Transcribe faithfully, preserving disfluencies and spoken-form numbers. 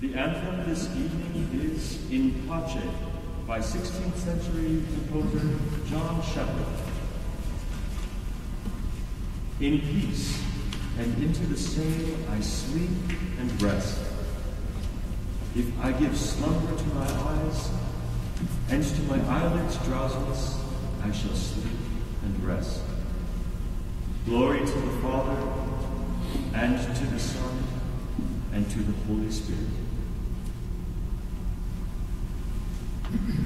The anthem this evening is In Pace by sixteenth century composer John Sheppard. In peace and into the same I sleep and rest. If I give slumber to my eyes, and to my eyelids drowsiness, I shall sleep and rest. Glory to the Father, and to the Son, and to the Holy Spirit.